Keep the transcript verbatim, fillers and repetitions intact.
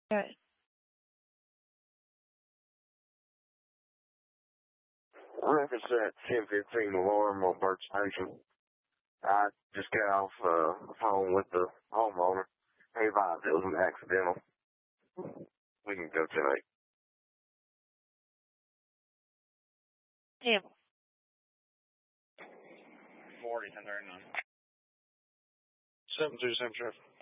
Good. Reference at ten fifteen alarm on Birch Station. I just got off uh, the phone with the homeowner. He advised it was an accidental. We can go tonight. Table. forty, ten thirty-nine. seven two seven, Sheriff.